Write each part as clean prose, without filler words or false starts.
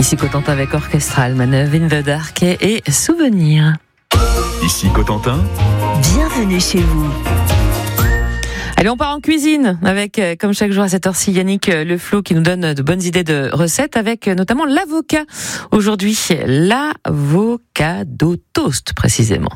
Ici Cotentin avec Orchestral, Manœuvre in the Dark et Souvenirs. Ici Cotentin. Bienvenue chez vous. Allez, on part en cuisine avec, comme chaque jour à cette heure-ci, Yannick Le Flo qui nous donne de bonnes idées de recettes avec notamment l'avocat. Aujourd'hui, l'avocado toast précisément.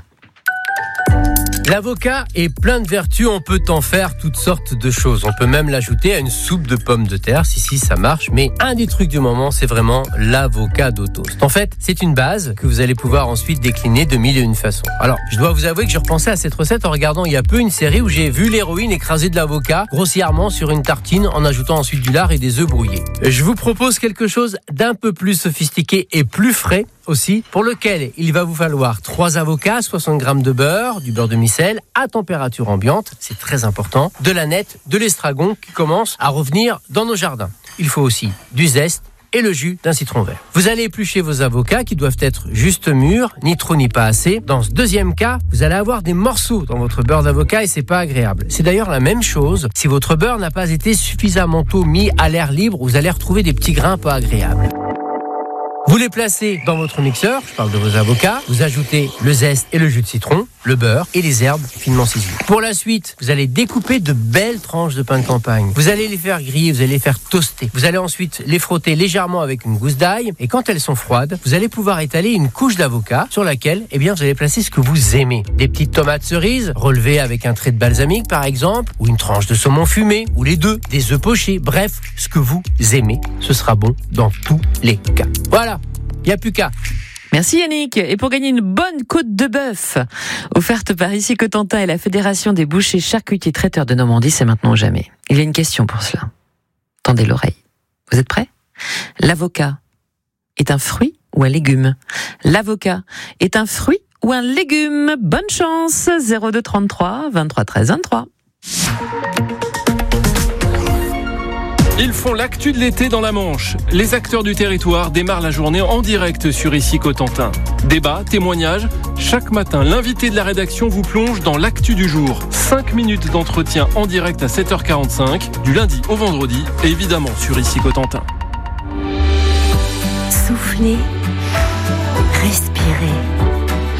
L'avocat est plein de vertus, on peut en faire toutes sortes de choses. On peut même l'ajouter à une soupe de pommes de terre, si ça marche. Mais un des trucs du moment, c'est vraiment l'avocado toast. En fait, c'est une base que vous allez pouvoir ensuite décliner de mille et une façons. Alors, je dois vous avouer que je repensais à cette recette en regardant il y a peu une série où j'ai vu l'héroïne écraser de l'avocat grossièrement sur une tartine en ajoutant ensuite du lard et des œufs brouillés. Je vous propose quelque chose d'un peu plus sophistiqué et plus frais aussi, pour lequel il va vous falloir 3 avocats, 60 g de beurre, du beurre de micelle à température ambiante, c'est très important, de la nette, de l'estragon qui commence à revenir dans nos jardins. Il faut aussi du zeste et le jus d'un citron vert. Vous allez éplucher vos avocats qui doivent être juste mûrs, ni trop ni pas assez. Dans ce deuxième cas, vous allez avoir des morceaux dans votre beurre d'avocat et c'est pas agréable. C'est d'ailleurs la même chose si votre beurre n'a pas été suffisamment tôt mis à l'air libre, vous allez retrouver des petits grains pas agréables. Vous les placez dans votre mixeur, je parle de vos avocats, vous ajoutez le zeste et le jus de citron, le beurre et les herbes finement ciselées. Pour la suite, vous allez découper de belles tranches de pain de campagne. Vous allez les faire griller, vous allez les faire toaster. Vous allez ensuite les frotter légèrement avec une gousse d'ail et quand elles sont froides, vous allez pouvoir étaler une couche d'avocat sur laquelle, vous allez placer ce que vous aimez. Des petites tomates cerises, relevées avec un trait de balsamique par exemple, ou une tranche de saumon fumé, ou les deux, des œufs pochés, bref, ce que vous aimez, ce sera bon dans tous les cas. Voilà. Il n'y a plus qu'à. Merci Yannick. Et pour gagner une bonne côte de bœuf, offerte par Ici Cotentin et la Fédération des bouchers charcutiers traiteurs de Normandie, c'est maintenant ou jamais. Il y a une question pour cela. Tendez l'oreille. Vous êtes prêts ? L'avocat est un fruit ou un légume ? L'avocat est un fruit ou un légume ? Bonne chance. 02 33 23 13 23. Ils font l'actu de l'été dans la Manche. Les acteurs du territoire démarrent la journée en direct sur Ici Cotentin. Débat, témoignages, chaque matin, l'invité de la rédaction vous plonge dans l'actu du jour. 5 minutes d'entretien en direct à 7h45, du lundi au vendredi, et évidemment sur Ici Cotentin. Soufflez, respirez.